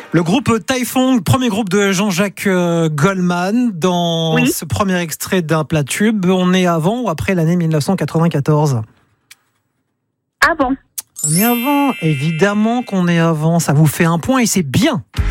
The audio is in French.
Le groupe Typhoon, premier groupe de Jean-Jacques Goldman, dans ce premier extrait d'un plat tube. On est avant ou après l'année 1994 ? Avant. On est avant, évidemment qu'on est avant. Ça vous fait un point et c'est bien.